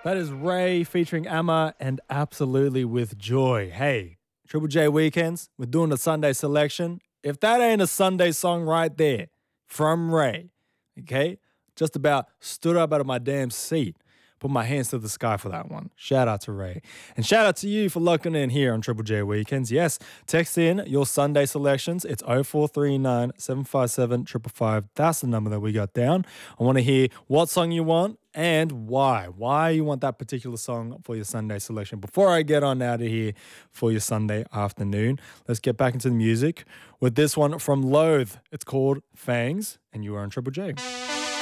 That is Ray featuring Amma and Absolutely with Joy. Hey, Triple J Weekends, we're doing the Sunday selection. If that ain't a Sunday song right there from Ray, okay? Just about stood up out of my damn seat. Put my hands to the sky for that one. Shout out to Ray. And shout out to you for locking in here on Triple J Weekends. Yes, text in your Sunday selections. It's 0439 757 555. That's the number that we got down. I want to hear what song you want and why. Why you want that particular song for your Sunday selection. Before I get on out of here for your Sunday afternoon, let's get back into the music with this one from Loathe. It's called Fangs, and you are on Triple J.